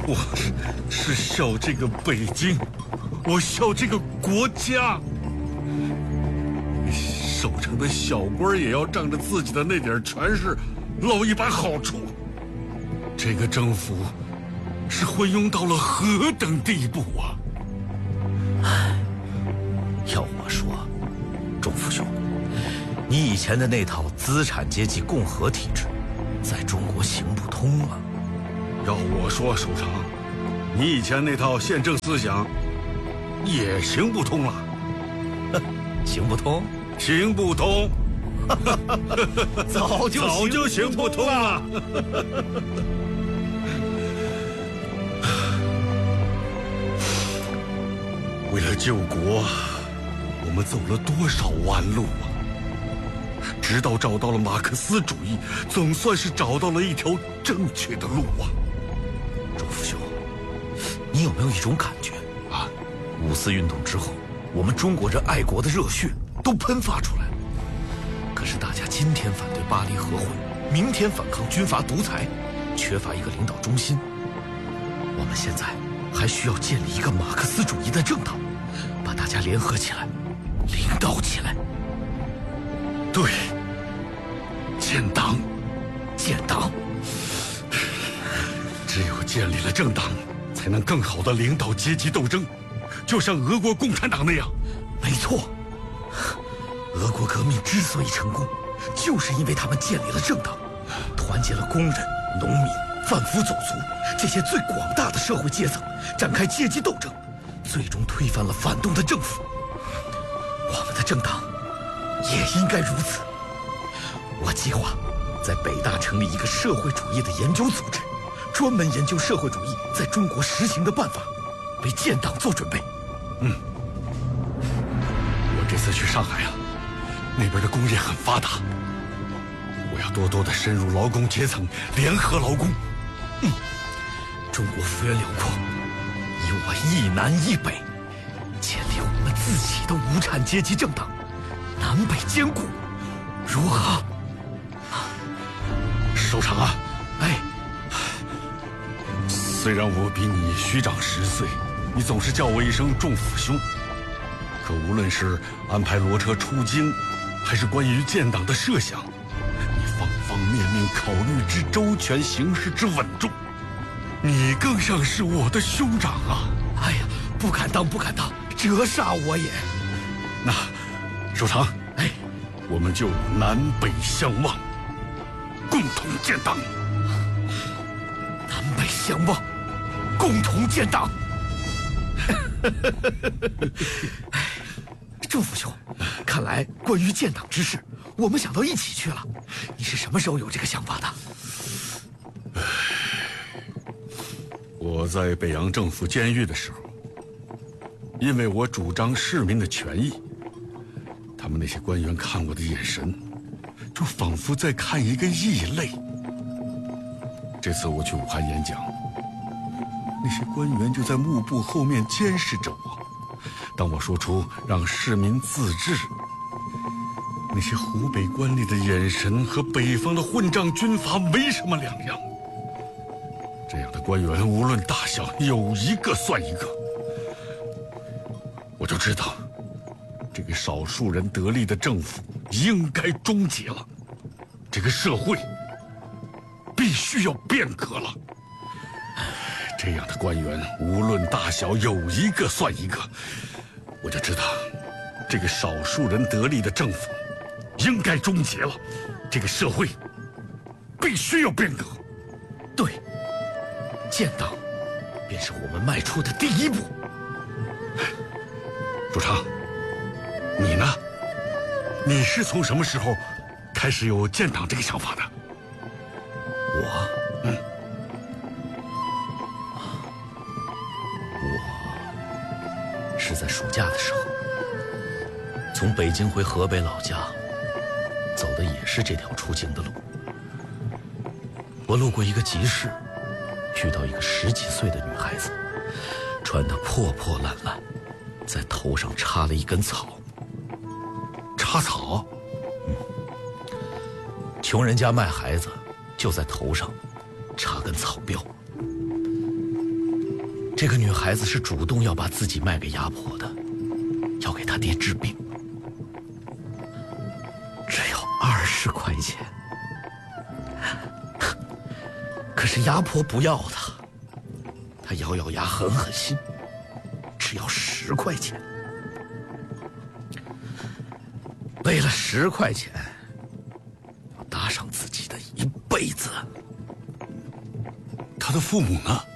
我是笑这个北京，我笑这个国家。守城的小官也要仗着自己的那点权势捞一把好处。这个政府是昏庸到了何等地步啊！ 唉，要我说，钟父兄，你以前的那套资产阶级共和体制，在中国行不通啊。 要我说，首长，你以前那套宪政思想也行不通了。 行不通？ 行不通， 早就行不通了。 为了救国，我们走了多少弯路啊！直到找到了马克思主义，总算是找到了一条正确的路啊！ 钟父兄，你有没有一种感觉啊？5·4运动之后，我们中国人爱国的热血都喷发出来了。可是大家今天反对巴黎和会，明天反抗军阀独裁，缺乏一个领导中心。我们现在还需要建立一个马克思主义的政党，把大家联合起来，领导起来。 对，建党， 建党。 只有建立了政党，才能更好地领导阶级斗争，就像俄国共产党那样。 没错。俄国革命之所以成功，就是因为他们建立了政党，团结了工人、农民、贩夫走卒这些最广大的社会阶层，展开阶级斗争，最终推翻了反动的政府。我们的政党也应该如此。我计划在北大成立一个社会主义的研究组织，专门研究社会主义在中国实行的办法，为建党做准备。 我这次去上海啊，那边的工业很发达，我要多多的深入劳工阶层，联合劳工。 中国幅员辽阔，以我一南一北，建立我们自己的无产阶级政党，南北兼顾，如何？ 首长啊， 哎， 虽然我比你虚长10岁，你总是叫我一声钟父兄，可无论是安排罗车出京，还是关于建党的设想，你方方面面考虑之周全，行事之稳重，你更像是我的兄长啊！ 哎呀，不敢当，折煞我也。 那，首长， 哎， 我们就南北相望，共同建党。 南北相望，共同建党。钟父兄，看来关于建党之事，我们想到一起去了。你是什么时候有这个想法的？ 我在北洋政府监狱的时候，因为我主张市民的权益，他们那些官员看我的眼神，就仿佛在看一个异类。这次我去武汉演讲，那些官员就在幕布后面监视着我。当我说出让市民自治，那些湖北官吏的眼神和北方的混账军阀没什么两样。这样的官员无论大小，有一个算一个。我就知道，这个少数人得利的政府应该终结了，这个社会必须要变革了。这样的官员无论大小，有一个算一个。我就知道，这个少数人得利的政府应该终结了，这个社会必须要变革。 对，建党便是我们迈出的第一步。 主唱，你呢？你是从什么时候开始有建党这个想法的？ 我是在暑假的时候，从北京回河北老家，走的也是这条出京的路。我路过一个集市，遇到一个10几岁的女孩子，穿得破破烂烂，在头上插了一根草。 插草？ 穷人家卖孩子，就在头上插根草标。 这个女孩子是主动要把自己卖给牙婆的，要给她爹治病，只要20块钱。可是牙婆不要她，她咬咬牙，狠狠心，只要10块钱。为了10块钱，要搭上自己的一辈子。 他的父母呢？